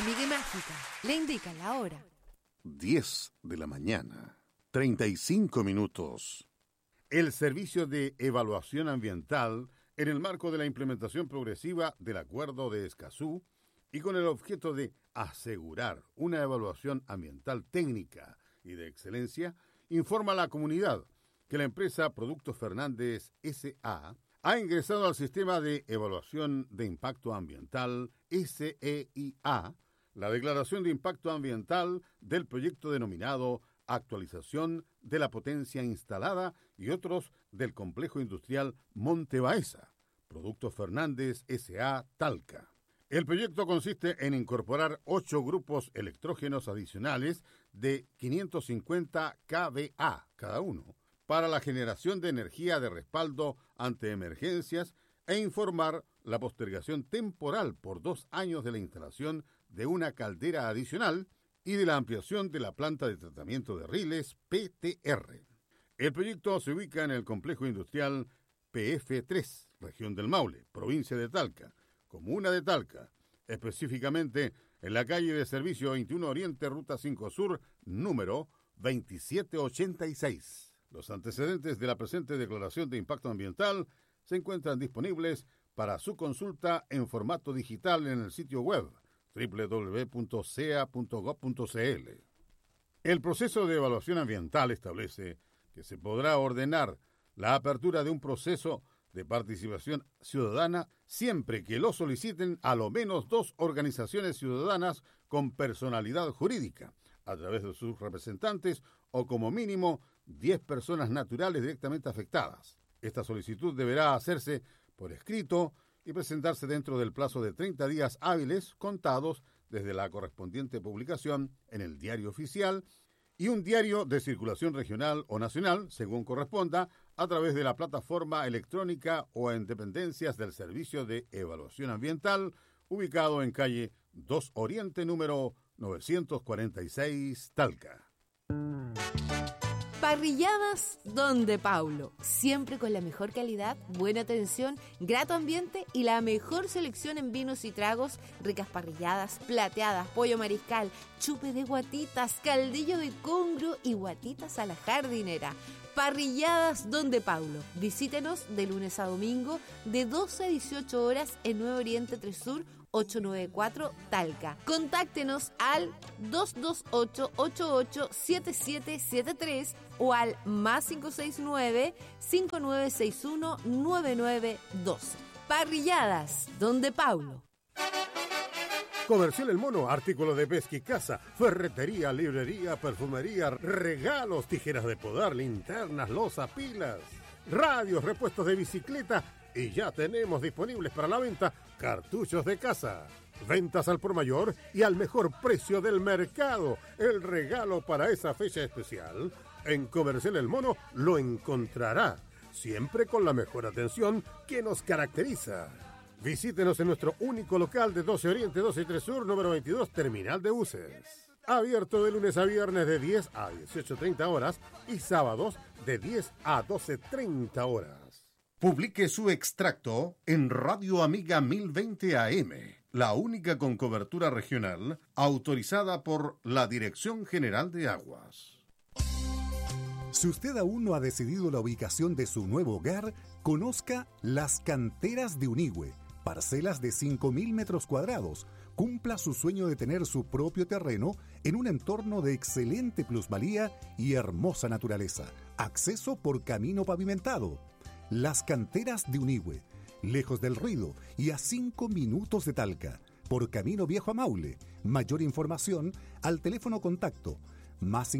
Amiga Mágica le indica la hora. 10 de la mañana, 35 minutos. El Servicio de Evaluación Ambiental, en el marco de la implementación progresiva del Acuerdo de Escazú y con el objeto de asegurar una evaluación ambiental técnica y de excelencia, informa a la comunidad que la empresa Productos Fernández S.A. ha ingresado al Sistema de Evaluación de Impacto Ambiental SEIA la Declaración de Impacto Ambiental del proyecto denominado Actualización de la Potencia Instalada y otros del Complejo Industrial Monte Baeza, Productos Fernández S.A. Talca. El proyecto consiste en incorporar 8 grupos electrógenos adicionales de 550 kVA cada uno para la generación de energía de respaldo ante emergencias e informar la postergación temporal por 2 años de la instalación de una caldera adicional y de la ampliación de la planta de tratamiento de riles PTR. El proyecto se ubica en el complejo industrial PF3, región del Maule, provincia de Talca, comuna de Talca, específicamente en la calle de servicio 21 Oriente, Ruta 5 Sur, número 2786. Los antecedentes de la presente declaración de impacto ambiental se encuentran disponibles para su consulta en formato digital en el sitio web www.sea.gov.cl. El proceso de evaluación ambiental establece que se podrá ordenar la apertura de un proceso de participación ciudadana siempre que lo soliciten a lo menos 2 organizaciones ciudadanas con personalidad jurídica, a través de sus representantes o como mínimo 10 personas naturales directamente afectadas. Esta solicitud deberá hacerse por escrito y presentarse dentro del plazo de 30 días hábiles contados desde la correspondiente publicación en el Diario Oficial y un diario de circulación regional o nacional, según corresponda, a través de la plataforma electrónica o en dependencias del Servicio de Evaluación Ambiental, ubicado en calle 2 Oriente, número 946, Talca. Parrilladas Donde Paulo, siempre con la mejor calidad, buena atención, grato ambiente y la mejor selección en vinos y tragos, ricas parrilladas, plateadas, pollo mariscal, chupe de guatitas, caldillo de congrio y guatitas a la jardinera. Parrilladas Donde Paulo. Visítenos de lunes a domingo de 12 a 18 horas en 9 Oriente 3 Sur 894 Talca. Contáctenos al 228-887773 o al más 569-5961-9912. Parrilladas Donde Paulo. Comercial El Mono, artículos de pesca y caza, ferretería, librería, perfumería, regalos, tijeras de podar, linternas, loza, pilas, radios, repuestos de bicicleta y ya tenemos disponibles para la venta cartuchos de caza. Ventas al por mayor y al mejor precio del mercado. El regalo para esa fecha especial. En Comercial El Mono lo encontrará, siempre con la mejor atención que nos caracteriza. Visítenos en nuestro único local de 12 Oriente, 12 y 3 Sur, número 22, Terminal de Buses. Abierto de lunes a viernes de 10 a 18:30 horas y sábados de 10 a 12:30 horas. Publique su extracto en Radio Amiga 1020 AM, la única con cobertura regional autorizada por la Dirección General de Aguas. Si usted aún no ha decidido la ubicación de su nuevo hogar, conozca Las Canteras de Unigüe, parcelas de 5.000 metros cuadrados. Cumpla su sueño de tener su propio terreno en un entorno de excelente plusvalía y hermosa naturaleza. Acceso por camino pavimentado. Las Canteras de Unigüe, lejos del ruido y a 5 minutos de Talca, por camino viejo a Maule. Mayor información al teléfono contacto más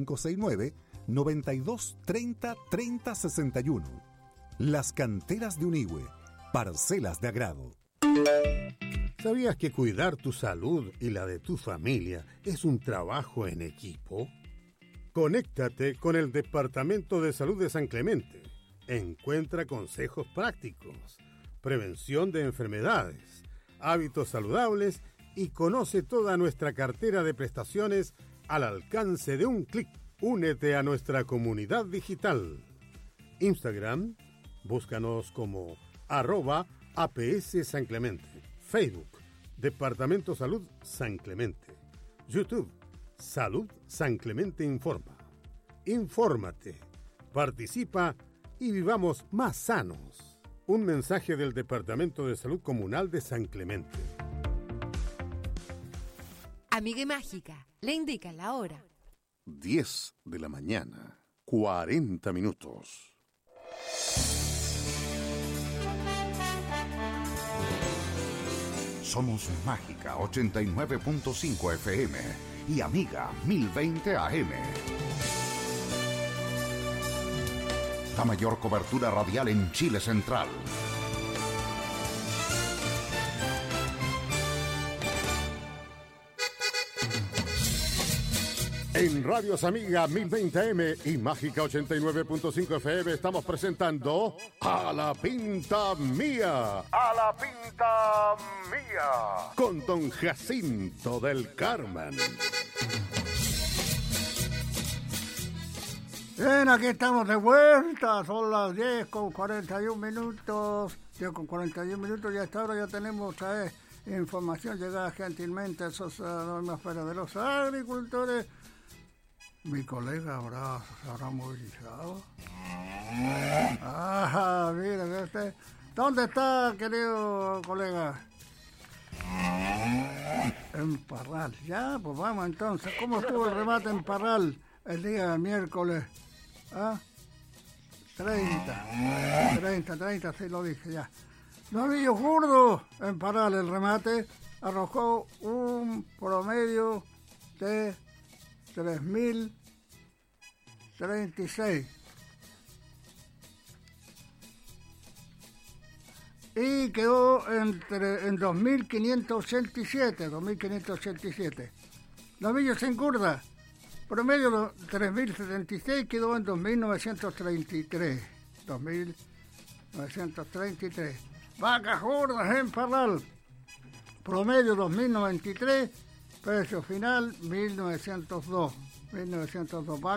569-92 30 30 61. Las Canteras de Unigüe, parcelas de agrado. ¿Sabías que cuidar tu salud y la de tu familia es un trabajo en equipo? Conéctate con el Departamento de Salud de San Clemente. Encuentra consejos prácticos, prevención de enfermedades, hábitos saludables y conoce toda nuestra cartera de prestaciones al alcance de un clic. Únete a nuestra comunidad digital. Instagram, búscanos como @APS San Clemente. Facebook, Departamento Salud San Clemente. YouTube, Salud San Clemente Informa. Infórmate, participa y vivamos más sanos. Un mensaje del Departamento de Salud Comunal de San Clemente. Amiga Mágica, le indica la hora. 10 de la mañana, 40 minutos. Somos Mágica 89.5 FM y Amiga 1020 AM. La mayor cobertura radial en Chile Central. En Radios Amiga 1020M y Mágica 89.5 FM estamos presentando A la Pinta Mía. A la Pinta Mía. Con don Jacinto del Carmen. Bien, aquí estamos de vuelta. Son las 10 con 41 minutos. 10 con 41 minutos y a esta hora ya tenemos información llegada gentilmente a esos normas de los agricultores. Mi colega se habrá movilizado. Ah, mira, usted. ¿Dónde está, querido colega? En Parral. Ya, pues vamos entonces. ¿Cómo estuvo el remate en Parral el día miércoles? ¿Ah? 30, sí lo dije ya. Novillo Gordo en Parral el remate arrojó un promedio de 3.036 y quedó en 2.587. Novillo sin curda, promedio 3.076, quedó en 2.933. Vacas gordas en Parral, promedio 2.093, precio final 1.902.